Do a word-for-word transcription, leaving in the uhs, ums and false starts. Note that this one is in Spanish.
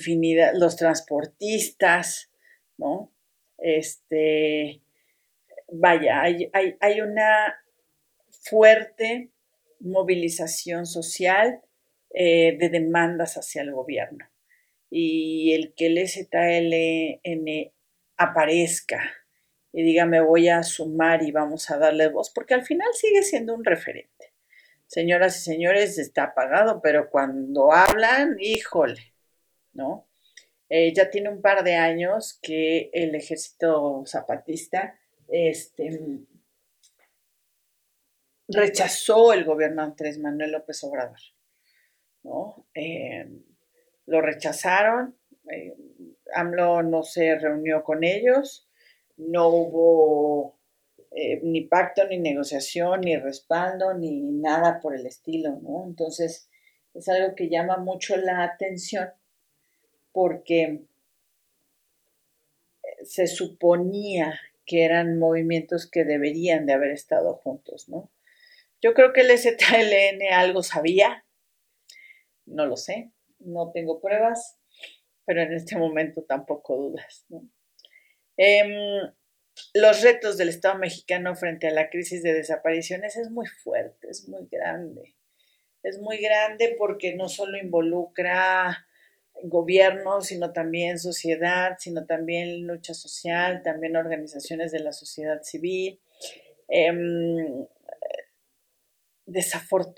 infinidad, los transportistas, ¿no? Este, vaya, hay, hay, hay una fuerte movilización social eh, de demandas hacia el gobierno. Y el que el E Z L N aparezca y diga me voy a sumar y vamos a darle voz, porque al final sigue siendo un referente. Señoras y señores, está apagado, pero cuando hablan, híjole, ¿no? Eh, ya tiene un par de años que el ejército zapatista este, rechazó el gobierno de Andrés Manuel López Obrador, ¿no? Eh, lo rechazaron, eh, AMLO no se reunió con ellos, no hubo eh, ni pacto, ni negociación, ni respaldo, ni nada por el estilo, ¿no? Entonces, es algo que llama mucho la atención porque se suponía que eran movimientos que deberían de haber estado juntos, ¿no? Yo creo que el E Z L N algo sabía, no lo sé, no tengo pruebas, pero en este momento tampoco dudas, ¿no? Eh, los retos del Estado mexicano frente a la crisis de desapariciones es muy fuerte, es muy grande. Es muy grande porque no solo involucra gobierno, sino también sociedad, sino también lucha social, también organizaciones de la sociedad civil. Eh, desafortunadamente,